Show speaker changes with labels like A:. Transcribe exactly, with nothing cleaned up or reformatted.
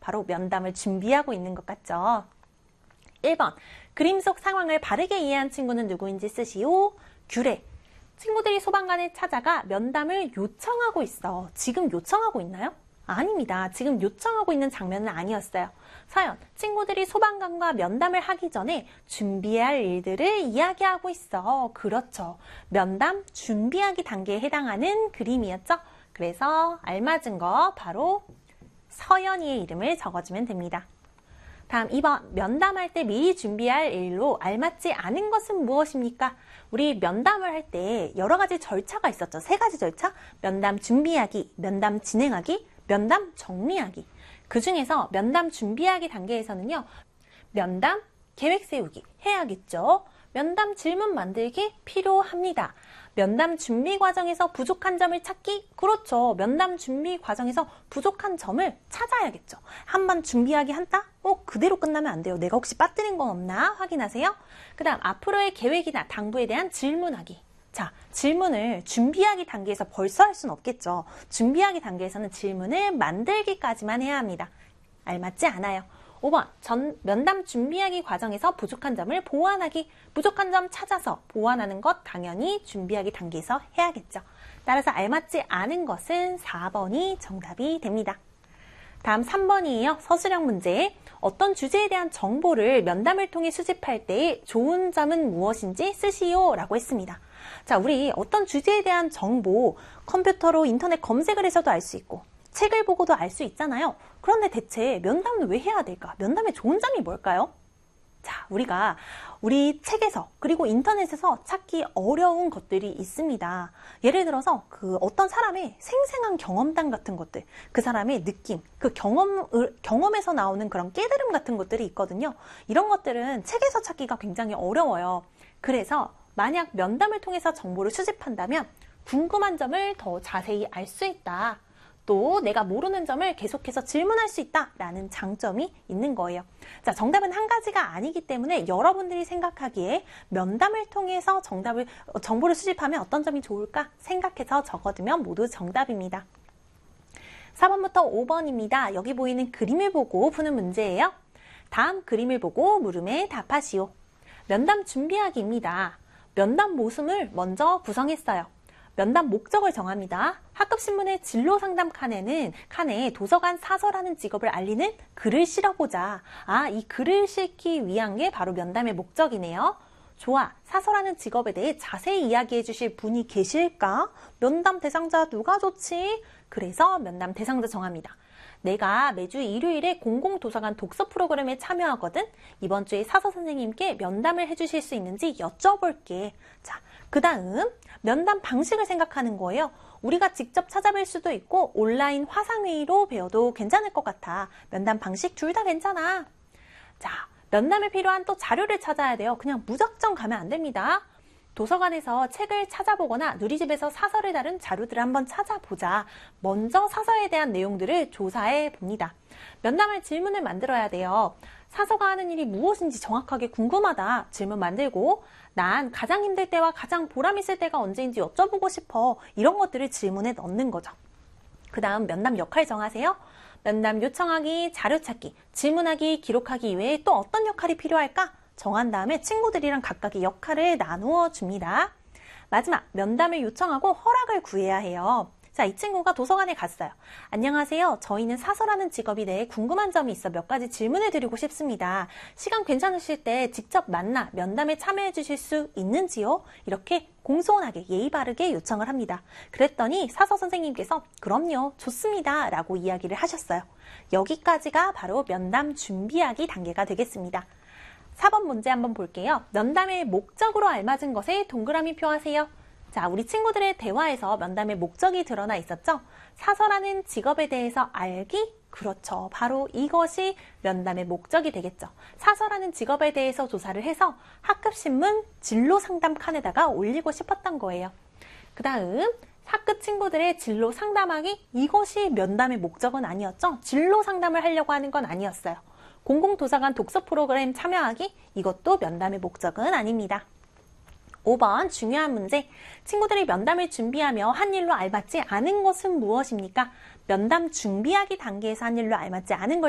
A: 바로 면담을 준비하고 있는 것 같죠? 일 번, 그림 속 상황을 바르게 이해한 친구는 누구인지 쓰시오. 규례. 친구들이 소방관을 찾아가 면담을 요청하고 있어. 지금 요청하고 있나요? 아닙니다. 지금 요청하고 있는 장면은 아니었어요. 서연, 친구들이 소방관과 면담을 하기 전에 준비해야 할 일들을 이야기하고 있어. 그렇죠. 면담 준비하기 단계에 해당하는 그림이었죠. 그래서 알맞은 거 바로 서연이의 이름을 적어주면 됩니다. 다음 이 번, 면담할 때 미리 준비할 일로 알맞지 않은 것은 무엇입니까? 우리 면담을 할 때 여러 가지 절차가 있었죠. 세 가지 절차. 면담 준비하기, 면담 진행하기, 면담 정리하기. 그 중에서 면담 준비하기 단계에서는요. 면담 계획 세우기 해야겠죠. 면담 질문 만들기 필요합니다. 면담 준비 과정에서 부족한 점을 찾기? 그렇죠. 면담 준비 과정에서 부족한 점을 찾아야겠죠. 한번 준비하기 한다? 어, 그대로 끝나면 안 돼요. 내가 혹시 빠뜨린 건 없나? 확인하세요. 그 다음 앞으로의 계획이나 당부에 대한 질문하기. 자, 질문을 준비하기 단계에서 벌써 할 수는 없겠죠. 준비하기 단계에서는 질문을 만들기까지만 해야 합니다. 알맞지 않아요. 오 번, 전 면담 준비하기 과정에서 부족한 점을 보완하기. 부족한 점 찾아서 보완하는 것 당연히 준비하기 단계에서 해야겠죠. 따라서 알맞지 않은 것은 사 번이 정답이 됩니다. 다음 삼 번이에요. 서술형 문제. 어떤 주제에 대한 정보를 면담을 통해 수집할 때 좋은 점은 무엇인지 쓰시오 라고 했습니다. 자, 우리 어떤 주제에 대한 정보, 컴퓨터로 인터넷 검색을 해서도 알 수 있고 책을 보고도 알 수 있잖아요. 그런데 대체 면담은 왜 해야 될까? 면담의 좋은 점이 뭘까요? 자, 우리가 우리 책에서 그리고 인터넷에서 찾기 어려운 것들이 있습니다. 예를 들어서 그 어떤 사람의 생생한 경험담 같은 것들, 그 사람의 느낌, 그 경험을, 경험에서 나오는 그런 깨달음 같은 것들이 있거든요. 이런 것들은 책에서 찾기가 굉장히 어려워요. 그래서 만약 면담을 통해서 정보를 수집한다면 궁금한 점을 더 자세히 알 수 있다. 또 내가 모르는 점을 계속해서 질문할 수 있다라는 장점이 있는 거예요. 자, 정답은 한 가지가 아니기 때문에 여러분들이 생각하기에 면담을 통해서 정답을, 정보를 수집하면 어떤 점이 좋을까 생각해서 적어두면 모두 정답입니다. 사 번부터 오 번입니다. 여기 보이는 그림을 보고 푸는 문제예요. 다음 그림을 보고 물음에 답하시오. 면담 준비하기입니다. 면담 모순을 먼저 구성했어요. 면담 목적을 정합니다. 학급신문의 진로상담 칸에는 칸에 도서관 사서라는 직업을 알리는 글을 실어보자. 아, 이 글을 실기 위한 게 바로 면담의 목적이네요. 좋아, 사서라는 직업에 대해 자세히 이야기해 주실 분이 계실까? 면담 대상자 누가 좋지? 그래서 면담 대상자 정합니다. 내가 매주 일요일에 공공도서관 독서 프로그램에 참여하거든. 이번 주에 사서 선생님께 면담을 해주실 수 있는지 여쭤볼게. 자, 그 다음 면담 방식을 생각하는 거예요. 우리가 직접 찾아뵐 수도 있고 온라인 화상회의로 배워도 괜찮을 것 같아. 면담 방식 둘 다 괜찮아. 자, 면담에 필요한 또 자료를 찾아야 돼요. 그냥 무작정 가면 안 됩니다. 도서관에서 책을 찾아보거나 누리집에서 사서를 다룬 자료들을 한번 찾아보자. 먼저 사서에 대한 내용들을 조사해 봅니다. 면담할 질문을 만들어야 돼요. 사서가 하는 일이 무엇인지 정확하게 궁금하다. 질문 만들고 난 가장 힘들 때와 가장 보람 있을 때가 언제인지 여쭤보고 싶어. 이런 것들을 질문에 넣는 거죠. 그 다음 면담 역할 정하세요. 면담 요청하기, 자료 찾기, 질문하기, 기록하기 이외에 또 어떤 역할이 필요할까? 정한 다음에 친구들이랑 각각의 역할을 나누어 줍니다. 마지막, 면담을 요청하고 허락을 구해야 해요. 자, 이 친구가 도서관에 갔어요. 안녕하세요. 저희는 사서라는 직업에 대해 궁금한 점이 있어 몇 가지 질문을 드리고 싶습니다. 시간 괜찮으실 때 직접 만나 면담에 참여해 주실 수 있는지요? 이렇게 공손하게 예의 바르게 요청을 합니다. 그랬더니 사서 선생님께서 그럼요, 좋습니다 라고 이야기를 하셨어요. 여기까지가 바로 면담 준비하기 단계가 되겠습니다. 사 번 문제 한번 볼게요. 면담의 목적으로 알맞은 것에 동그라미 표하세요. 자, 우리 친구들의 대화에서 면담의 목적이 드러나 있었죠? 사서라는 직업에 대해서 알기? 그렇죠. 바로 이것이 면담의 목적이 되겠죠. 사서라는 직업에 대해서 조사를 해서 학급신문 진로상담 칸에다가 올리고 싶었던 거예요. 그 다음 학급 친구들의 진로 상담하기? 이것이 면담의 목적은 아니었죠. 진로 상담을 하려고 하는 건 아니었어요. 공공도서관 독서 프로그램 참여하기? 이것도 면담의 목적은 아닙니다. 오 번 중요한 문제. 친구들이 면담을 준비하며 한 일로 알맞지 않은 것은 무엇입니까? 면담 준비하기 단계에서 한 일로 알맞지 않은 걸